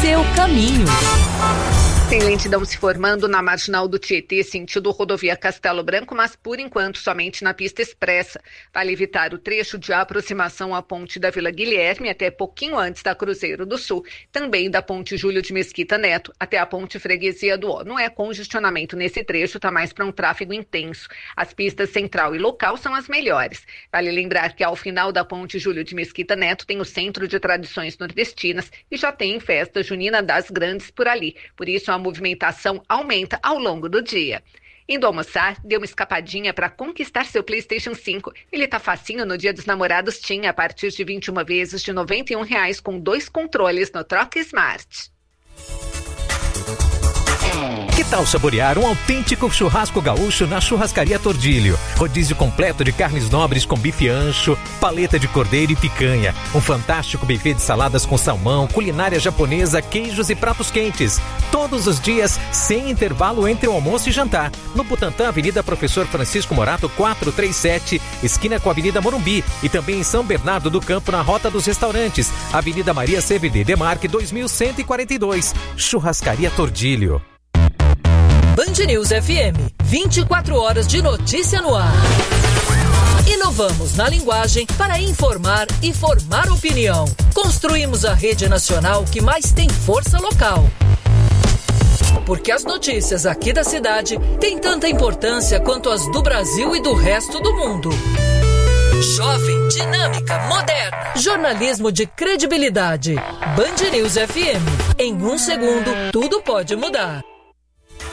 seu caminho. Tem lentidão se formando na marginal do Tietê, sentido rodovia Castelo Branco, mas por enquanto somente na pista expressa. Vale evitar o trecho de aproximação à ponte da Vila Guilherme até pouquinho antes da Cruzeiro do Sul, também da ponte Júlio de Mesquita Neto até a ponte Freguesia do Ó. Não é congestionamento nesse trecho, está mais para um tráfego intenso. As pistas central e local são as melhores. Vale lembrar que ao final da ponte Júlio de Mesquita Neto tem o Centro de Tradições Nordestinas e já tem festa junina das Grandes por ali. Por isso a movimentação aumenta ao longo do dia. Indo almoçar, dê uma escapadinha para conquistar seu PlayStation 5. Ele tá facinho no Dia dos Namorados Tim, a partir de 21 vezes de R$ 91 com 2 controles no Troca Smart. Que tal saborear um autêntico churrasco gaúcho na Churrascaria Tordilho? Rodízio completo de carnes nobres com bife ancho, paleta de cordeiro e picanha. Um fantástico buffet de saladas com salmão, culinária japonesa, queijos e pratos quentes. Todos os dias, sem intervalo entre o almoço e jantar. No Butantã, Avenida Professor Francisco Morato 437, esquina com a Avenida Morumbi. E também em São Bernardo do Campo, na Rota dos Restaurantes. Avenida Maria CVD Demarque 2142. Churrascaria Tordilho. Band News FM, 24 horas de notícia no ar. Inovamos na linguagem para informar e formar opinião. Construímos a rede nacional que mais tem força local. Porque as notícias aqui da cidade têm tanta importância quanto as do Brasil e do resto do mundo. Jovem, dinâmica, moderna. Jornalismo de credibilidade. Band News FM. Em 1 segundo, tudo pode mudar.